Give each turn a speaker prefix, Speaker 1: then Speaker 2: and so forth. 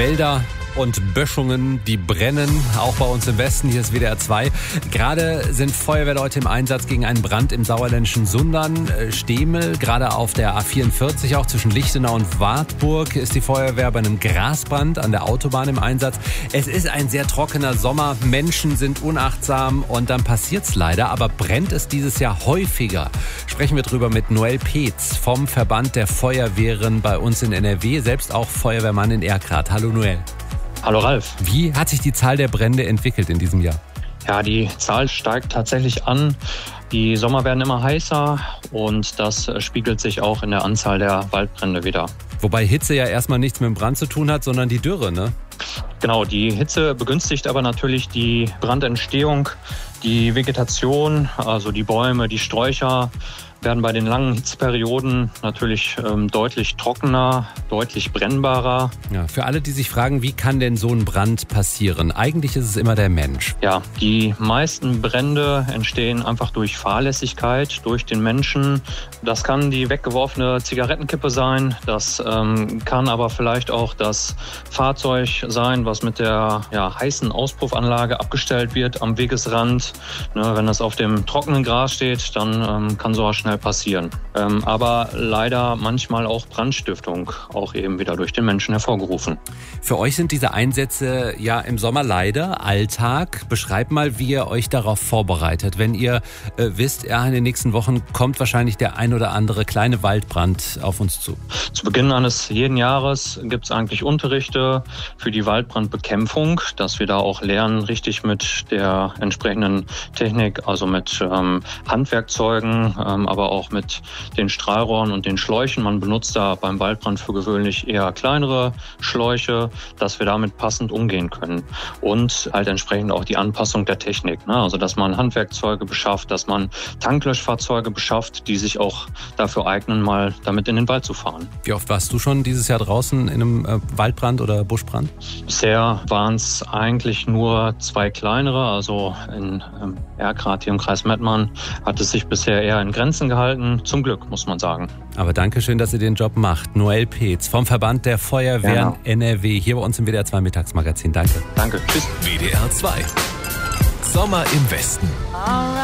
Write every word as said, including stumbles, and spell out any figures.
Speaker 1: Wälder und Böschungen, die brennen, auch bei uns im Westen. Hier ist W D R zwei. Gerade sind Feuerwehrleute im Einsatz gegen einen Brand im sauerländischen Sundern. Stemel, gerade auf der A vierundvierzig, auch zwischen Lichtenau und Wartburg, ist die Feuerwehr bei einem Grasbrand an der Autobahn im Einsatz. Es ist ein sehr trockener Sommer, Menschen sind unachtsam und dann passiert's leider, aber brennt es dieses Jahr häufiger? Sprechen wir drüber mit Noel Peetz vom Verband der Feuerwehren bei uns in N R W, selbst auch Feuerwehrmann in Erkrath. Hallo Noel.
Speaker 2: Hallo Ralf.
Speaker 1: Wie hat sich die Zahl der Brände entwickelt in diesem Jahr?
Speaker 2: Ja, die Zahl steigt tatsächlich an. Die Sommer werden immer heißer und das spiegelt sich auch in der Anzahl der Waldbrände wieder.
Speaker 1: Wobei Hitze ja erstmal nichts mit dem Brand zu tun hat, sondern die Dürre, ne?
Speaker 2: Genau, die Hitze begünstigt aber natürlich die Brandentstehung. Die Vegetation, also die Bäume, die Sträucher, werden bei den langen Hitzeperioden natürlich ähm, deutlich trockener, deutlich brennbarer.
Speaker 1: Ja, für alle, die sich fragen, wie kann denn so ein Brand passieren? Eigentlich ist es immer der Mensch.
Speaker 2: Ja, die meisten Brände entstehen einfach durch Fahrlässigkeit, durch den Menschen. Das kann die weggeworfene Zigarettenkippe sein, das ähm, kann aber vielleicht auch das Fahrzeug sein, was mit der ja, heißen Auspuffanlage abgestellt wird am Wegesrand. Ne, wenn das auf dem trockenen Gras steht, dann ähm, kann sowas schnell passieren. Ähm, aber leider manchmal auch Brandstiftung, auch eben wieder durch den Menschen hervorgerufen.
Speaker 1: Für euch sind diese Einsätze ja im Sommer leider Alltag. Beschreibt mal, wie ihr euch darauf vorbereitet. Wenn ihr äh, wisst, ja, in den nächsten Wochen kommt wahrscheinlich der ein oder andere kleine Waldbrand auf uns zu.
Speaker 2: Zu Beginn eines jeden Jahres gibt es eigentlich Unterrichte für die Waldbrandbekämpfung, dass wir da auch lernen, richtig mit der entsprechenden Technik, also mit ähm, Handwerkzeugen, ähm, aber auch mit den Strahlrohren und den Schläuchen. Man benutzt da beim Waldbrand für gewöhnlich eher kleinere Schläuche, dass wir damit passend umgehen können. Und halt entsprechend auch die Anpassung der Technik, ne? Also dass man Handwerkzeuge beschafft, dass man Tanklöschfahrzeuge beschafft, die sich auch dafür eignen, mal damit in den Wald zu fahren.
Speaker 1: Wie oft warst du schon dieses Jahr draußen in einem äh, Waldbrand oder Buschbrand?
Speaker 2: Bisher waren es eigentlich nur zwei kleinere. Also in ähm, Erkrath hier im Kreis Mettmann hat es sich bisher eher in Grenzen gehalten. Zum Glück, muss man sagen.
Speaker 1: Aber danke schön, dass ihr den Job macht. Noel Peetz vom Verband der Feuerwehren ja. N R W hier bei uns im W D R zwei Mittagsmagazin. Danke.
Speaker 2: Danke. Tschüss.
Speaker 3: W D R zwei. Sommer im Westen.